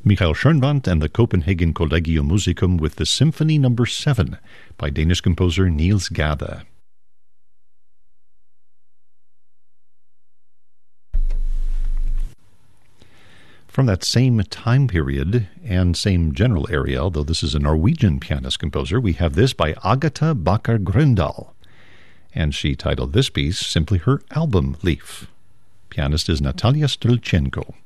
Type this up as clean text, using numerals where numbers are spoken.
Michael Schoenwandt and the Copenhagen Collegium Musicum with the Symphony No. 7 by Danish composer Niels Gade. From that same time period and same general area, although this is a Norwegian pianist-composer, we have this by Agatha Bakker Grøndahl, and she titled this piece simply her Album Leaf. Pianist is Natalia Strelchenko.